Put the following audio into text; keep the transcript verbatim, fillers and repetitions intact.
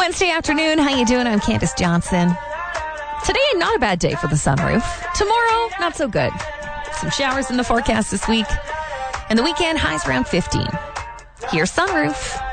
Wednesday afternoon. How you doing? I'm Candace Johnson. Today, not a bad day for the sunroof. Tomorrow, not so good. Some showers in the forecast this week. And the weekend, highs around fifteen. Here's Sunroof.